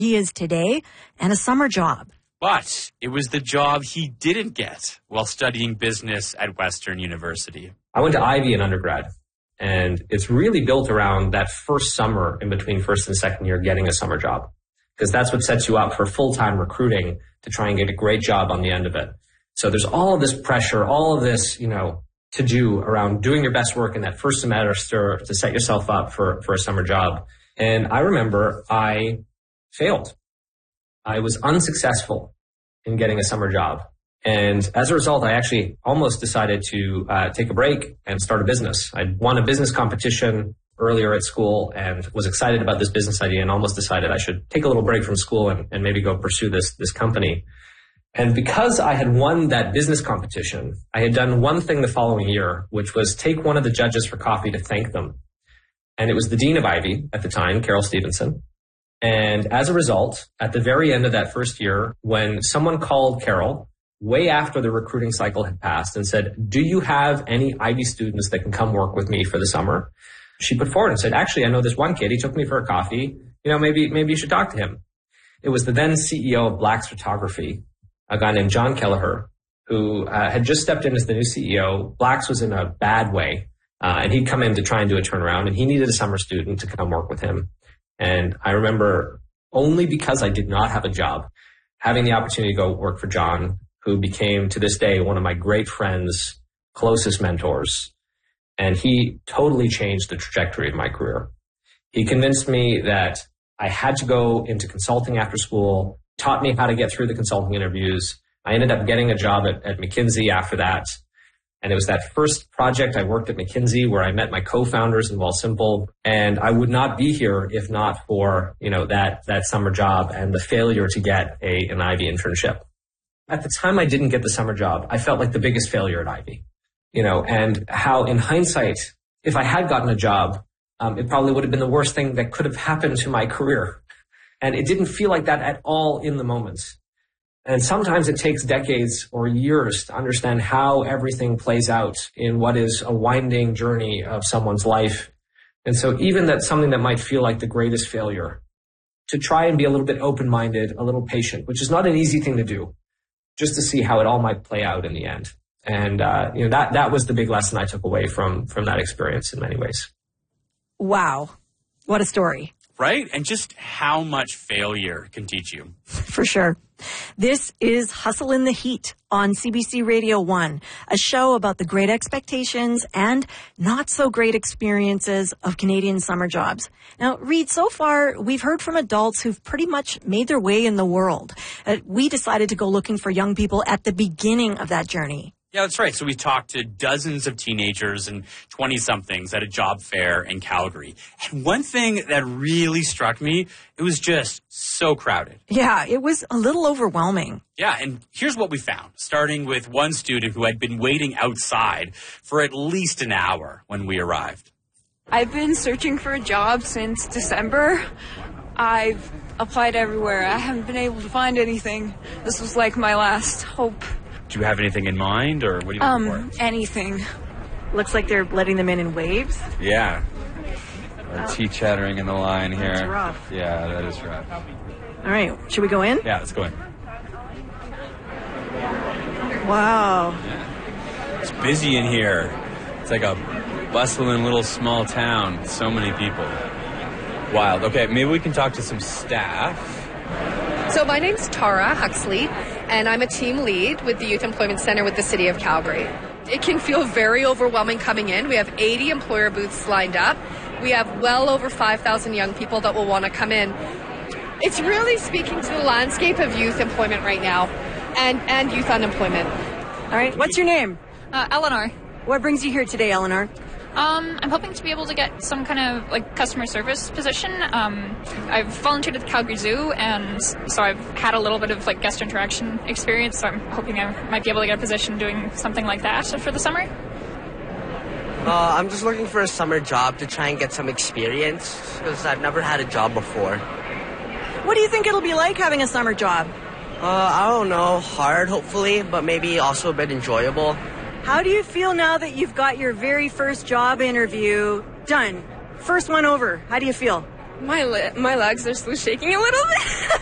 he is today and a summer job. But it was the job he didn't get while studying business at Western University. I went to Ivy in undergrad, and it's really built around that first summer in between first and second year getting a summer job, because that's what sets you up for full-time recruiting to try and get a great job on the end of it. So there's all of this pressure, all of this, to do around doing your best work in that first semester to set yourself up for a summer job. And I remember I failed. I was unsuccessful in getting a summer job. And as a result, I actually almost decided to take a break and start a business. I'd won a business competition earlier at school and was excited about this business idea and almost decided I should take a little break from school and maybe go pursue this company. And because I had won that business competition, I had done one thing the following year, which was take one of the judges for coffee to thank them. And it was the dean of Ivy at the time, Carol Stevenson. And as a result, at the very end of that first year, when someone called Carol way after the recruiting cycle had passed and said, do you have any Ivy students that can come work with me for the summer? She put forward and said, actually, I know this one kid. He took me for a coffee. Maybe you should talk to him. It was the then CEO of Black's Photography, a guy named John Kelleher, who had just stepped in as the new CEO. Black's was in a bad way, and he'd come in to try and do a turnaround, and he needed a summer student to come work with him. And I remember, only because I did not have a job, having the opportunity to go work for John, who became, to this day, one of my great friends, closest mentors. And he totally changed the trajectory of my career. He convinced me that I had to go into consulting after school, taught me how to get through the consulting interviews. I ended up getting a job at McKinsey after that. And it was that first project I worked at McKinsey where I met my co-founders in Wealthsimple. And I would not be here if not for, that summer job and the failure to get an Ivy internship. At the time I didn't get the summer job, I felt like the biggest failure at Ivy, and how in hindsight, if I had gotten a job, it probably would have been the worst thing that could have happened to my career. And it didn't feel like that at all in the moment. And sometimes it takes decades or years to understand how everything plays out in what is a winding journey of someone's life. And so even that's something that might feel like the greatest failure, to try and be a little bit open-minded, a little patient, which is not an easy thing to do, just to see how it all might play out in the end. And, that was the big lesson I took away from that experience in many ways. Wow. What a story. Right? And just how much failure can teach you. For sure. This is Hustle in the Heat on CBC Radio 1, a show about the great expectations and not so great experiences of Canadian summer jobs. Now, Reed, so far we've heard from adults who've pretty much made their way in the world. We decided to go looking for young people at the beginning of that journey. Yeah, that's right. So we talked to dozens of teenagers and 20-somethings at a job fair in Calgary. And one thing that really struck me, it was just so crowded. Yeah, it was a little overwhelming. Yeah, and here's what we found, starting with one student who had been waiting outside for at least an hour when we arrived. I've been searching for a job since December. I've applied everywhere. I haven't been able to find anything. This was like my last hope. Do you have anything in mind, or what are you looking for? Anything. Looks like they're letting them in waves. Yeah. Teeth chattering in the line here. That's rough. Yeah, that is rough. All right, should we go in? Yeah, let's go in. Wow. Yeah. It's busy in here. It's like a bustling little small town. So many people. Wild. Okay, maybe we can talk to some staff. So my name's Tara Huxley, and I'm a team lead with the Youth Employment Center with the City of Calgary. It can feel very overwhelming coming in. We have 80 employer booths lined up. We have well over 5,000 young people that will want to come in. It's really speaking to the landscape of youth employment right now and youth unemployment. All right, what's your name? Eleanor. What brings you here today, Eleanor? I'm hoping to be able to get some kind of customer service position. I've volunteered at the Calgary Zoo, and so I've had a little bit of guest interaction experience. So I'm hoping I might be able to get a position doing something like that for the summer. I'm just looking for a summer job to try and get some experience because I've never had a job before. What do you think it'll be like having a summer job? I don't know. Hard, hopefully, but maybe also a bit enjoyable. How do you feel now that you've got your very first job interview done? First one over. How do you feel? My legs are still shaking a little bit.